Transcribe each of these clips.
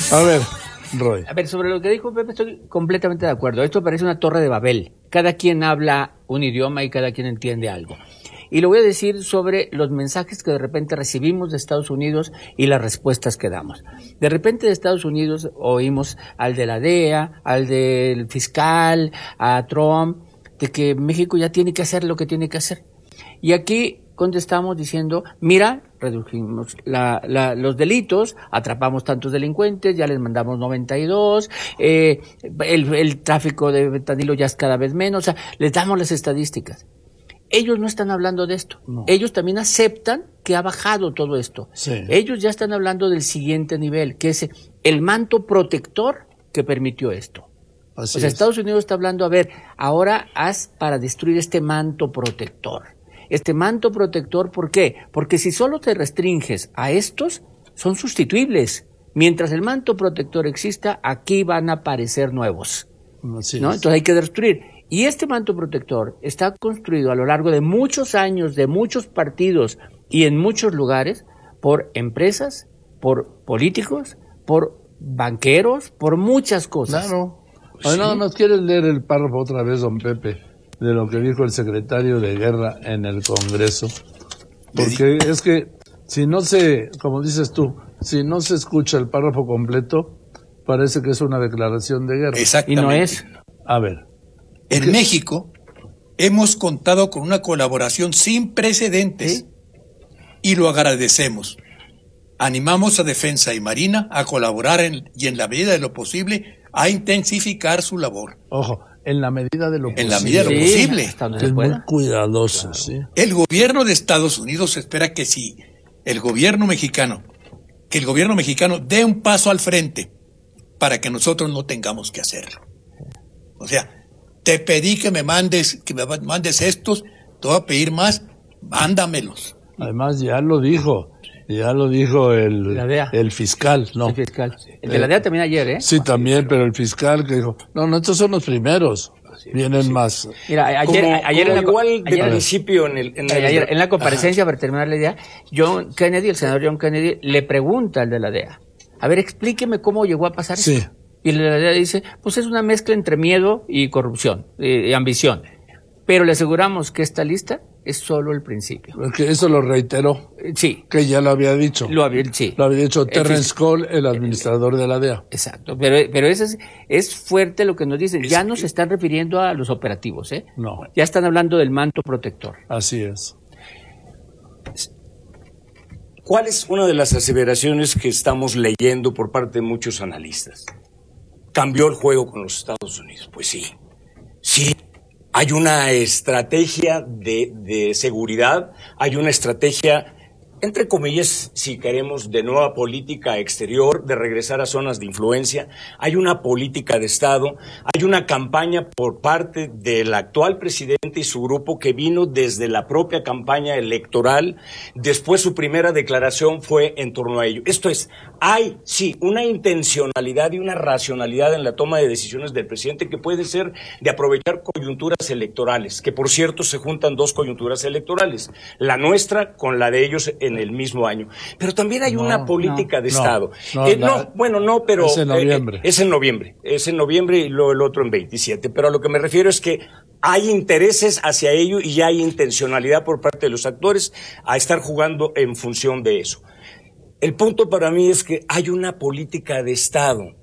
A ver, Roy. A ver, sobre lo que dijo Pepe estoy completamente de acuerdo. Esto parece una torre de Babel. Cada quien habla un idioma y cada quien entiende algo. Y lo voy a decir sobre los mensajes que de repente recibimos de Estados Unidos y las respuestas que damos. De repente de Estados Unidos oímos al de la DEA, al del fiscal, a Trump, de que México ya tiene que hacer lo que tiene que hacer. Y aquí contestamos diciendo, mira, redujimos los delitos, atrapamos tantos delincuentes, ya les mandamos 92, el tráfico de fentanilo ya es cada vez menos, o sea, les damos las estadísticas. Ellos no están hablando de esto. No. Ellos también aceptan que ha bajado todo esto. Sí. Ellos ya están hablando del siguiente nivel, que es el manto protector que permitió esto. Así o sea, es. Estados Unidos está hablando, a ver, ahora haz para destruir este manto protector. Este manto protector, ¿por qué? Porque si solo te restringes a estos, son sustituibles. Mientras el manto protector exista, aquí van a aparecer nuevos. Así ¿no? es. Entonces hay que destruir. Y este manto protector está construido a lo largo de muchos años, de muchos partidos y en muchos lugares, por empresas, por políticos, por banqueros, por muchas cosas. Claro. ¿Sí? Nada más quieres leer el párrafo otra vez, don Pepe, de lo que dijo el secretario de Guerra en el Congreso. Porque es que si no se, como dices tú, si no se escucha el párrafo completo, parece que es una declaración de guerra. Exactamente. Y no es. A ver. En México hemos contado con una colaboración sin precedentes, ¿sí? Y lo agradecemos. Animamos a Defensa y Marina a colaborar y en la medida de lo posible a intensificar su labor. Ojo, en la medida de lo posible. En la medida de lo posible. Hasta donde Que se es muy pueda. cuidadoso, Claro. ¿sí? El gobierno de Estados Unidos espera que si el gobierno mexicano dé un paso al frente para que nosotros no tengamos que hacerlo. O sea, te pedí que me mandes estos, te voy a pedir más, mándamelos. Además ya lo dijo La DEA. el fiscal, ¿no? El fiscal. El de la DEA también ayer, ¿eh? Sí, también, pero el fiscal que dijo, no, estos son los primeros, vienen más. Mira, ayer principio en la comparecencia, para terminar la idea, el senador John Kennedy le pregunta al de la DEA, a ver, explíqueme cómo llegó a pasar Sí. esto. Y el de la DEA dice, pues es una mezcla entre miedo y corrupción, y ambición. Pero le aseguramos que esta lista es solo el principio. Porque eso lo reiteró, Sí. que ya lo había dicho. Lo había dicho Terrence Cole, el administrador de la DEA. Exacto, pero es fuerte lo que nos dicen. Ya no se están refiriendo a los operativos, ¿eh? No. Ya están hablando del manto protector. Así es. ¿Cuál es una de las aseveraciones que estamos leyendo por parte de muchos analistas? ¿Cambió el juego con los Estados Unidos? Pues sí. Sí. Hay una estrategia de seguridad, hay una estrategia, entre comillas, si queremos, de nueva política exterior, de regresar a zonas de influencia, hay una política de Estado, hay una campaña por parte del actual presidente y su grupo que vino desde la propia campaña electoral, después su primera declaración fue en torno a ello. Esto es, hay, sí, una intencionalidad y una racionalidad en la toma de decisiones del presidente que puede ser de aprovechar coyunturas electorales, que por cierto se juntan dos coyunturas electorales, la nuestra con la de ellos en el mismo año. Pero también hay una política de Estado. Pero es en noviembre. Es en noviembre y luego el otro en 27. Pero a lo que me refiero es que hay intereses hacia ello y hay intencionalidad por parte de los actores a estar jugando en función de eso. El punto para mí es que hay una política de Estado.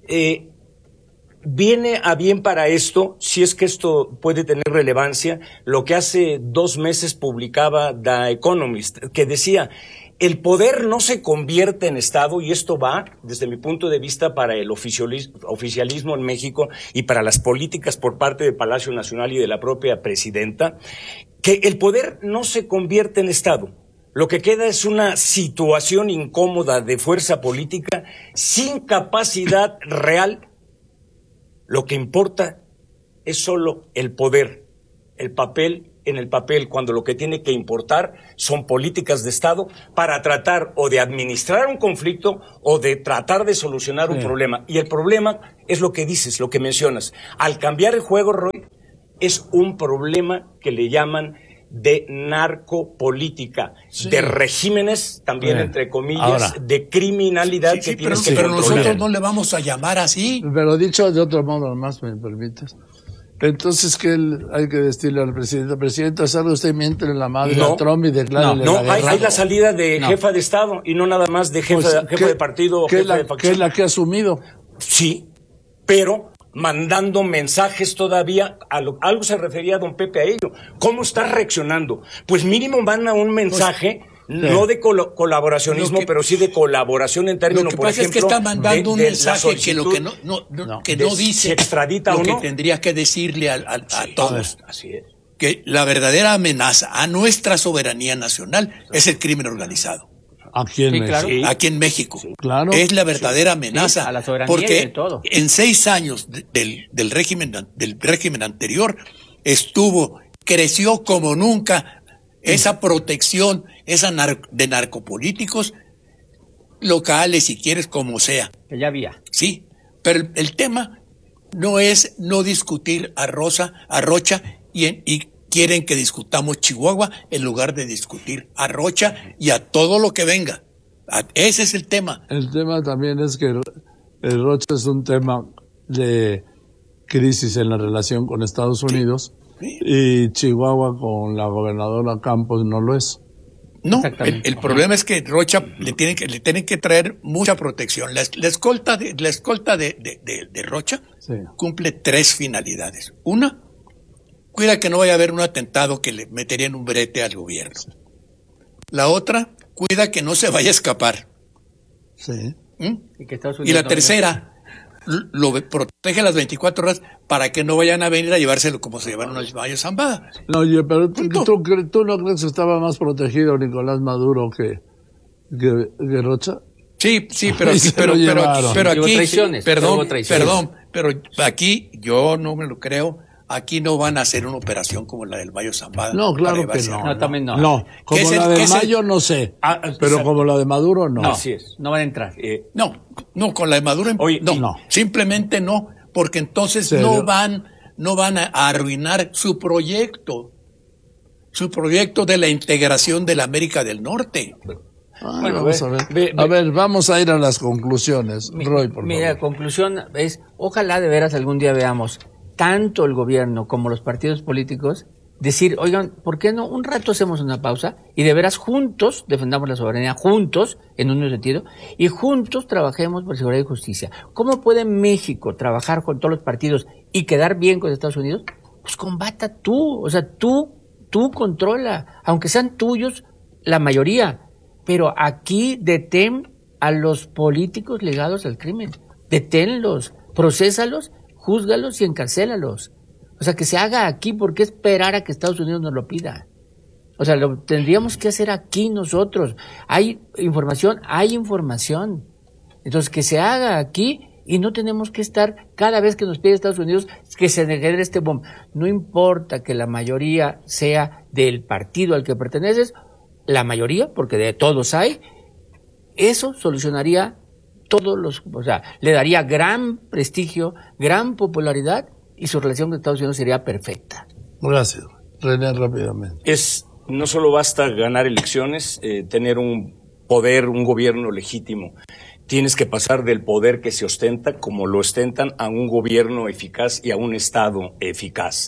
Viene a bien para esto, si es que esto puede tener relevancia, lo que hace 2 meses publicaba The Economist, que decía, el poder no se convierte en Estado, y esto va, desde mi punto de vista, para el oficialismo en México y para las políticas por parte de Palacio Nacional y de la propia presidenta, que el poder no se convierte en Estado. Lo que queda es una situación incómoda de fuerza política sin capacidad real. Lo que importa es solo el poder, el papel en el papel, cuando lo que tiene que importar son políticas de Estado para tratar o de administrar un conflicto o de tratar de solucionar un problema. Y el problema es lo que dices, lo que mencionas. Al cambiar el juego, Roy, es un problema que le llaman de narcopolítica, de regímenes, también entre comillas, de criminalidad que tienes que pero controlar. nosotros no le vamos a llamar así. Pero dicho de otro modo, nomás me permites. Entonces, ¿qué hay que decirle al presidente? Presidente, salga usted, miente en la madre a Trump y declare No, la guerra. hay la salida de jefa de Estado y no nada más de jefa de partido o jefa de facción. ¿Qué es la que ha asumido? Sí, pero mandando mensajes todavía, algo se refería a don Pepe a ello. ¿Cómo está reaccionando? Pues mínimo manda un mensaje, no de colaboracionismo, pero sí de colaboración en términos, por ejemplo... Lo que pasa es que está mandando un mensaje que lo que no dice, se extradita lo o no. que tendría que decirle a todos. Así es. Que la verdadera amenaza a nuestra soberanía nacional es el crimen organizado. Aquí en México. Claro. Sí. Aquí en México. Sí, claro. Es la verdadera amenaza. Sí, a la soberanía porque y de todo. en 6 años del régimen anterior creció como nunca esa protección, de narcopolíticos locales, si quieres, como sea. Que ya había. Sí, pero el tema no es no discutir a Rocha y quieren que discutamos Chihuahua en lugar de discutir a Rocha y a todo lo que venga. Ese es el tema. El tema también es que el Rocha es un tema de crisis en la relación con Estados Unidos y Chihuahua con la gobernadora Campos no lo es. No, el problema es que Rocha le tienen que traer mucha protección. La escolta de Rocha cumple 3 finalidades. Una, cuida que no vaya a haber un atentado que le metería en un brete al gobierno. La otra, cuida que no se vaya a escapar. Sí. Y la tercera, lo protege las 24 horas para que no vayan a venir a llevárselo como se llevaron al Mayo Zambada. No, oye, pero ¿tú no crees que estaba más protegido Nicolás Maduro que Rocha? Sí, pero aquí yo no me lo creo. Aquí no van a hacer una operación como la del Mayo Zambada. No, claro que no. No, también no. No, como la de Mayo no sé, pero como la de Maduro no. Así es. No van a entrar. No, con la de Maduro no. Simplemente no, porque entonces no van a arruinar su proyecto de la integración de la América del Norte. Vamos a ver. Vamos a ir a las conclusiones. Roy, por favor. La conclusión es, ojalá de veras algún día veamos tanto el gobierno como los partidos políticos decir, oigan, ¿por qué no un rato hacemos una pausa y de veras juntos defendamos la soberanía, juntos, en un sentido, y juntos trabajemos por seguridad y justicia? ¿Cómo puede México trabajar con todos los partidos y quedar bien con Estados Unidos? Pues combata tú, o sea, tú controla, aunque sean tuyos la mayoría, pero aquí detén a los políticos ligados al crimen, deténlos, procesalos, júzgalos y encarcélalos. O sea, que se haga aquí, ¿por qué esperar a que Estados Unidos nos lo pida? O sea, lo tendríamos que hacer aquí nosotros. Hay información. Entonces, que se haga aquí y no tenemos que estar cada vez que nos pide Estados Unidos que se genere este boom. No importa que la mayoría sea del partido al que perteneces, la mayoría, porque de todos hay, eso solucionaría le daría gran prestigio, gran popularidad y su relación con Estados Unidos sería perfecta. Gracias. René, rápidamente. No solo basta ganar elecciones, tener un poder, un gobierno legítimo. Tienes que pasar del poder que se ostenta, como lo ostentan, a un gobierno eficaz y a un Estado eficaz.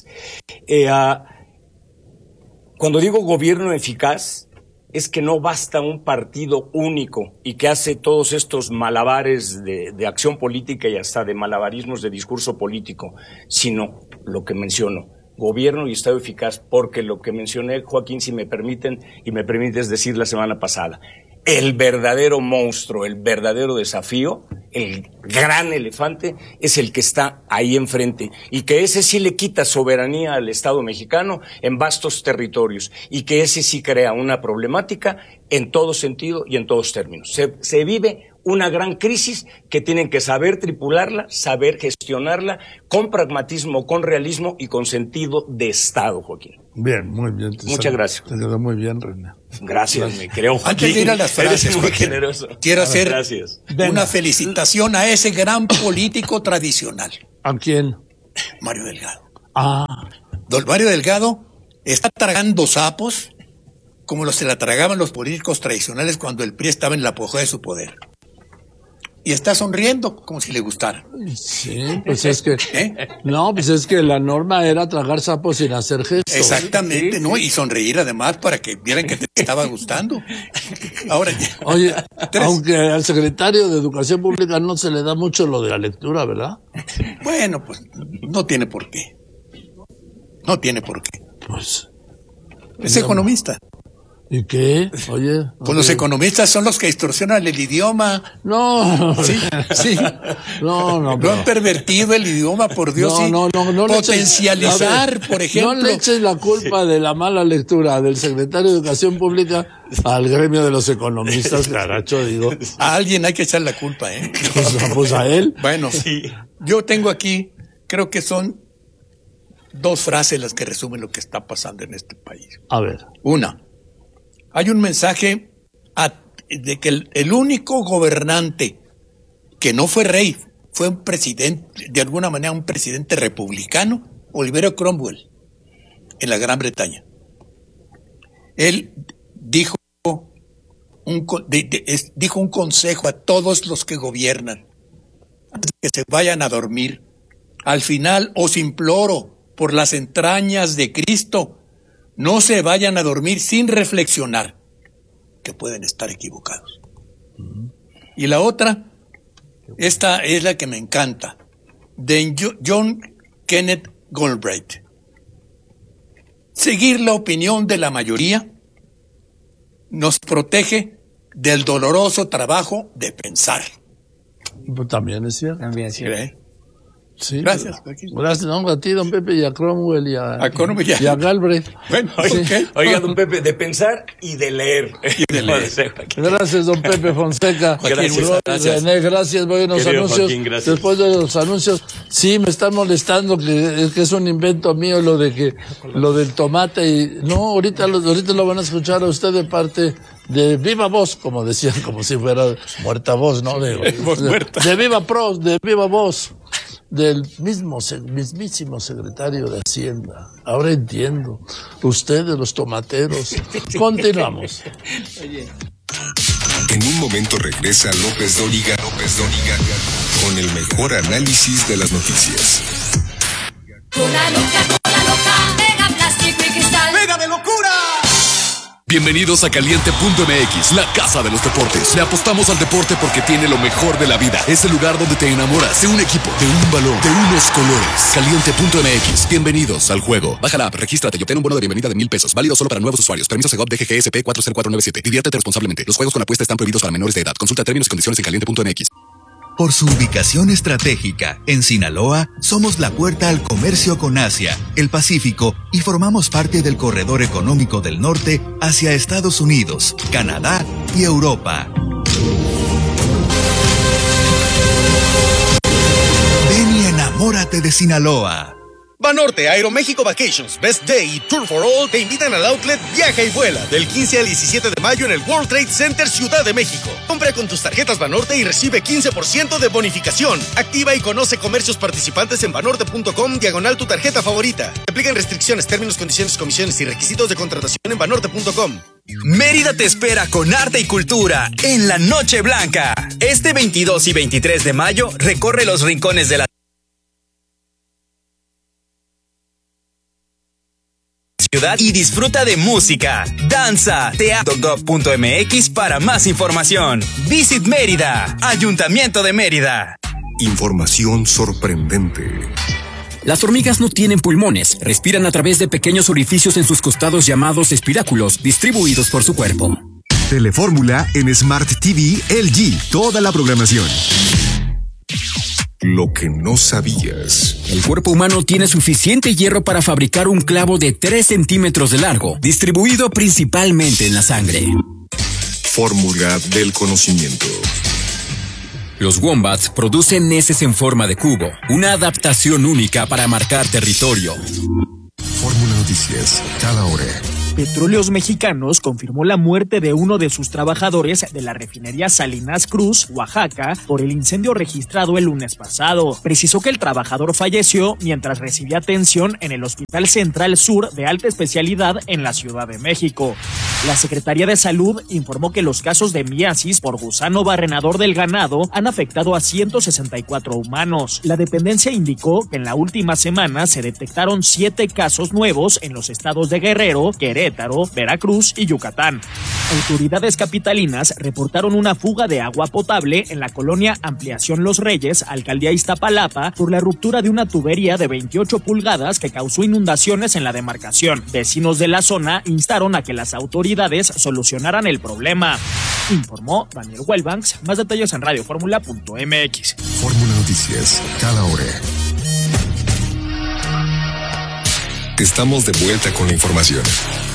Cuando digo gobierno eficaz, es que no basta un partido único y que hace todos estos malabares de acción política y hasta de malabarismos de discurso político, sino lo que menciono, gobierno y Estado eficaz, porque lo que mencioné, Joaquín, si me permiten, y me permites decir la semana pasada, el verdadero monstruo, el verdadero desafío, el gran elefante, es el que está ahí enfrente, y que ese sí le quita soberanía al Estado mexicano en vastos territorios, y que ese sí crea una problemática en todo sentido y en todos términos. Se vive una gran crisis que tienen que saber tripularla, saber gestionarla con pragmatismo, con realismo y con sentido de Estado, Joaquín. Bien, muy bien. Muchas gracias. Te quedó muy bien, René. Gracias, mi querido Joaquín. Antes de ir a las frases, eres muy Joaquín, generoso. quiero hacer una Venga. felicitación a ese gran político tradicional, ¿A quién? Mario Delgado. Ah, Don Mario Delgado está tragando sapos como se la tragaban los políticos tradicionales cuando el PRI estaba en la apogeo de su poder. Y está sonriendo como si le gustara. Sí, pues es que... No, pues es que la norma era tragar sapos sin hacer gestos. Exactamente, ¿no? Y sonreír además para que vieran que te estaba gustando. Ahora... Oye, aunque al secretario de Educación Pública no se le da mucho lo de la lectura, ¿verdad? Bueno, pues no tiene por qué. No tiene por qué. Pues... Es economista. ¿Y qué? Oye. Pues los economistas son los que distorsionan el idioma. No. Sí, sí. No. Lo han pervertido el idioma, por Dios. No. Potencializar, por ejemplo. No le eches la culpa de la mala lectura del secretario de Educación Pública al gremio de los economistas, caracho, digo. A alguien hay que echar la culpa, ¿eh? Pues a él. Bueno, sí. Yo tengo aquí, creo que son 2 frases las que resumen lo que está pasando en este país. A ver. Una. Hay un mensaje de que el único gobernante que no fue rey, fue un presidente, de alguna manera un presidente republicano, Oliver Cromwell, en la Gran Bretaña. Él dijo un consejo a todos los que gobiernan, antes de que se vayan a dormir. Al final os imploro, por las entrañas de Cristo, no se vayan a dormir sin reflexionar, que pueden estar equivocados. Y la otra, esta es la que me encanta, de John Kenneth Galbraith. Seguir la opinión de la mayoría nos protege del doloroso trabajo de pensar. También es cierto. También es cierto. ¿Eh? Sí, Gracias. Gracias, no, a ti, don Pepe, y a Cromwell, y a Galbraith. Bueno, sí. Okay. Oiga, don Pepe, de pensar y de leer. Gracias, don Pepe Fonseca. Gracias. René, gracias. Voy a unos Querido anuncios. Joaquín, gracias. Después de los anuncios, sí, me están molestando que es un invento mío lo del tomate y no, ahorita lo van a escuchar a usted de parte de viva voz, como decían, como si fuera muerta voz, ¿no? De viva voz. Del mismísimo secretario de Hacienda. Ahora entiendo. Ustedes, los tomateros. Continuamos. En un momento regresa López Dóriga con el mejor análisis de las noticias. Cola loca, pega plástico y cristal. ¡Pega de locura! Bienvenidos a Caliente.mx, la casa de los deportes. Le apostamos al deporte porque tiene lo mejor de la vida. Es el lugar donde te enamoras de un equipo, de un balón, de unos colores. Caliente.mx, bienvenidos al juego. Baja la app, regístrate y obtén un bono de bienvenida de $1,000. Válido solo para nuevos usuarios. Permiso Segov DGGSP 40497. Diviértete responsablemente. Los juegos con apuesta están prohibidos para menores de edad. Consulta términos y condiciones en Caliente.mx. Por su ubicación estratégica, en Sinaloa, somos la puerta al comercio con Asia, el Pacífico y formamos parte del corredor económico del norte hacia Estados Unidos, Canadá y Europa. Ven y enamórate de Sinaloa. Banorte, Aeroméxico Vacations, Best Day y Tour for All te invitan al outlet Viaja y Vuela del 15 al 17 de mayo en el World Trade Center Ciudad de México. Compra con tus tarjetas Banorte y recibe 15% de bonificación. Activa y conoce comercios participantes en banorte.com/tu tarjeta favorita. Aplican restricciones, términos, condiciones, comisiones y requisitos de contratación en banorte.com. Mérida te espera con arte y cultura en la Noche Blanca. Este 22 y 23 de mayo recorre los rincones de la ciudad y disfruta de música, danza, teatro.gov.mx para más información. Visit Mérida, Ayuntamiento de Mérida. Información sorprendente. Las hormigas no tienen pulmones, respiran a través de pequeños orificios en sus costados llamados espiráculos, distribuidos por su cuerpo. Telefórmula en Smart TV LG, toda la programación. Lo que no sabías. El cuerpo humano tiene suficiente hierro para fabricar un clavo de 3 centímetros de largo, distribuido principalmente en la sangre. Fórmula del conocimiento. Los wombats producen heces en forma de cubo, una adaptación única para marcar territorio. Fórmula Noticias, cada hora. Petróleos Mexicanos confirmó la muerte de uno de sus trabajadores de la refinería Salinas Cruz, Oaxaca, por el incendio registrado el lunes pasado. Precisó que el trabajador falleció mientras recibía atención en el Hospital Central Sur de Alta Especialidad en la Ciudad de México. La Secretaría de Salud informó que los casos de miasis por gusano barrenador del ganado han afectado a 164 humanos. La dependencia indicó que en la última semana se detectaron 7 casos nuevos en los estados de Guerrero, Querétaro, Veracruz y Yucatán. Autoridades capitalinas reportaron una fuga de agua potable en la colonia Ampliación Los Reyes, alcaldía Iztapalapa, por la ruptura de una tubería de 28 pulgadas que causó inundaciones en la demarcación. Vecinos de la zona instaron a que las autoridades solucionaran el problema. Informó Daniel Wellbanks. Más detalles en radioformula.mx. Fórmula Noticias, cada hora. Estamos de vuelta con la información.